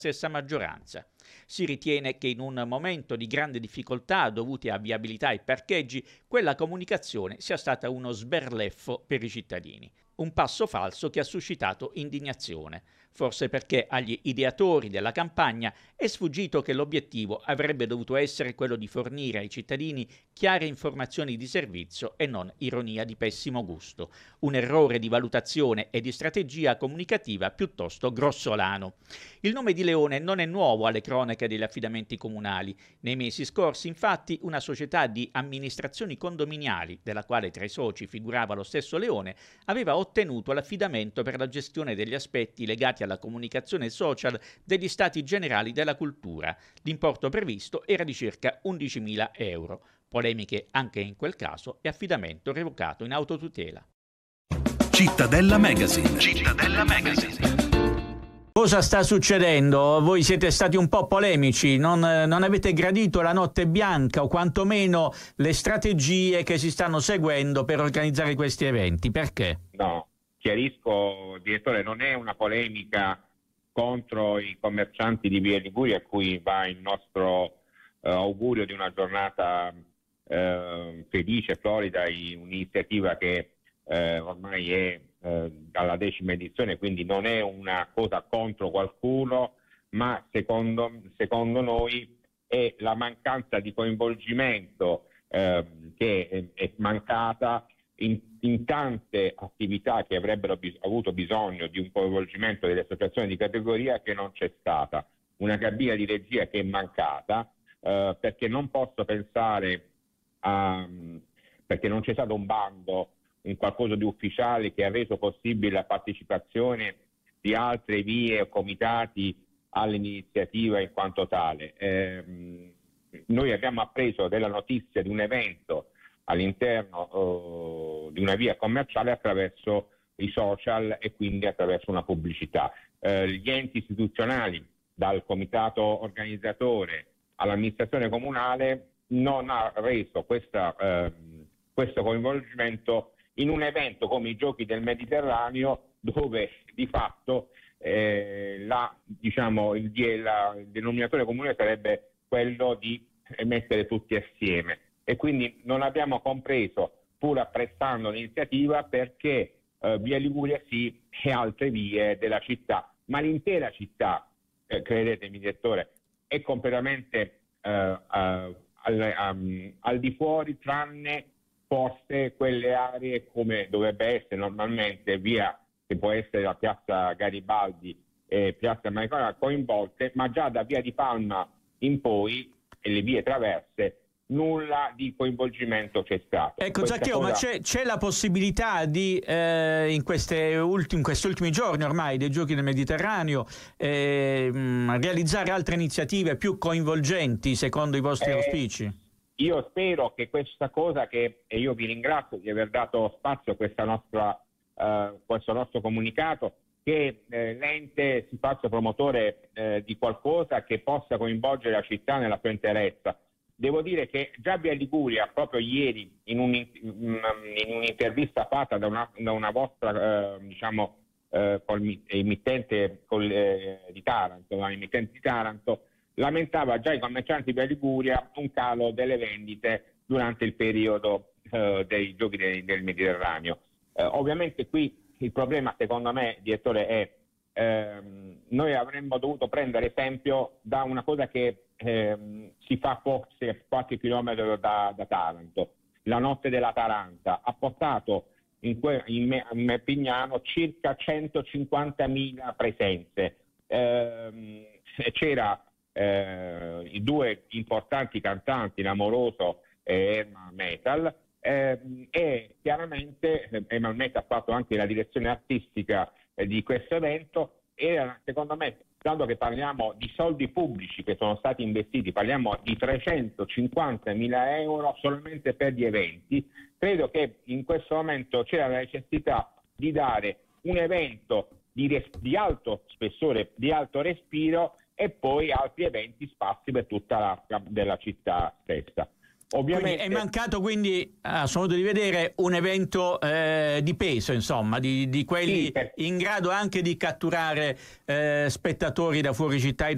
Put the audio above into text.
stessa maggioranza. Si ritiene che in un momento di grande difficoltà dovuti a viabilità e parcheggi, quella comunicazione sia stata uno sberleffo per i cittadini. Un passo falso che ha suscitato indignazione, forse perché agli ideatori della campagna è sfuggito che l'obiettivo avrebbe dovuto essere quello di fornire ai cittadini chiare informazioni di servizio e non ironia di pessimo gusto. Un errore di valutazione e di strategia comunicativa piuttosto grossolano. Il nome di Leone non è nuovo alle cronache degli affidamenti comunali. Nei mesi scorsi, infatti, una società di amministrazioni condominiali, della quale tra i soci figurava lo stesso Leone, aveva ottenuto l'affidamento per la gestione degli aspetti legati alla comunicazione social degli Stati Generali della Cultura. L'importo previsto era di circa 11.000 euro. Polemiche anche in quel caso e affidamento revocato in autotutela. Cittadella Magazine. Cittadella Magazine. Cosa sta succedendo? Voi siete stati un po' polemici, non avete gradito la notte bianca o quantomeno le strategie che si stanno seguendo per organizzare questi eventi. Perché? No, chiarisco, direttore, non è una polemica contro i commercianti di Via Liguria, a cui va il nostro augurio di una giornata felice, florida, un'iniziativa che ormai è dalla 10ª edizione, quindi non è una cosa contro qualcuno, ma secondo noi è la mancanza di coinvolgimento che è mancata in tante attività che avrebbero avuto bisogno di un coinvolgimento delle associazioni di categoria, che non c'è stata. Una cabina di regia che è mancata, perché non posso pensare perché non c'è stato un bando, un qualcosa di ufficiale che ha reso possibile la partecipazione di altre vie o comitati all'iniziativa in quanto tale. Noi abbiamo appreso della notizia di un evento all'interno di una via commerciale attraverso i social e quindi attraverso una pubblicità. Gli enti istituzionali, dal comitato organizzatore all'amministrazione comunale, non ha reso questo coinvolgimento in un evento come i Giochi del Mediterraneo, dove di fatto il denominatore comune sarebbe quello di mettere tutti assieme. E quindi non abbiamo compreso, pur apprezzando l'iniziativa, perché Via Liguria sì e altre vie della città, ma l'intera città, credetemi direttore, è completamente al di fuori, tranne forse quelle aree come dovrebbe essere normalmente via, che può essere la piazza Garibaldi e piazza Maicona coinvolte, ma già da via di Palma in poi e le vie traverse nulla di coinvolgimento c'è stato. Ecco Zaccheo, ma c'è la possibilità di in questi ultimi giorni ormai dei Giochi del Mediterraneo realizzare altre iniziative più coinvolgenti secondo i vostri auspici? Io spero che questa cosa, e io vi ringrazio di aver dato spazio a questo nostro comunicato, che l'ente si faccia promotore di qualcosa che possa coinvolgere la città nella sua interezza. Devo dire che già Via Liguria, proprio ieri, in un'intervista fatta da una vostra emittente di Taranto, un'emittente di Taranto, lamentava già i commercianti di Via Liguria un calo delle vendite durante il periodo dei Giochi del Mediterraneo. Ovviamente qui il problema, secondo me, direttore, è noi avremmo dovuto prendere esempio da una cosa che si fa forse qualche chilometro da Taranto. La notte della Taranta ha portato in Pignano circa 150.000 presenze. C'era i due importanti cantanti, L'Amoroso e Erma Metal, e chiaramente Erma Metal ha fatto anche la direzione artistica di questo evento. Era, secondo me, dato che parliamo di soldi pubblici che sono stati investiti, parliamo di 350.000 euro solamente per gli eventi, credo che in questo momento c'era la necessità di dare un evento di alto spessore, di alto respiro, e poi altri eventi sparsi per tutta l'arca della città stessa. Ovviamente quindi è mancato, a suo modo di vedere, un evento di peso, insomma, di quelli in grado anche di catturare spettatori da fuori città e